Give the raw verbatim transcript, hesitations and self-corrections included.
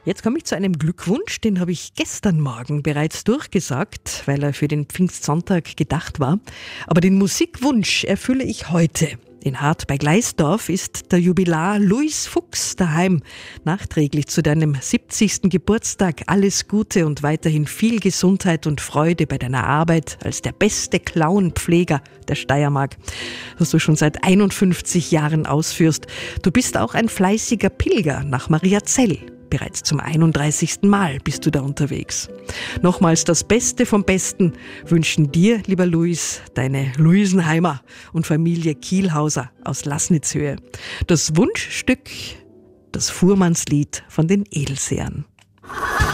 Jetzt komme ich zu einem Glückwunsch, den habe ich gestern Morgen bereits durchgesagt, weil er für den Pfingstsonntag gedacht war. Aber den Musikwunsch erfülle ich heute. In Hart bei Gleisdorf ist der Jubilar Luis Fuchs daheim. Nachträglich zu deinem siebzigsten Geburtstag alles Gute und weiterhin viel Gesundheit und Freude bei deiner Arbeit als der beste Klauenpfleger der Steiermark, was du schon seit einundfünfzig Jahren ausführst. Du bist auch ein fleißiger Pilger nach Mariazell. Bereits zum einunddreißigsten Mal bist du da unterwegs. Nochmals das Beste vom Besten wünschen dir, lieber Luis, deine Luisenheimer und Familie Kielhauser aus Laßnitzhöhe. Das Wunschstück, das Fuhrmannslied von den Edelsehern.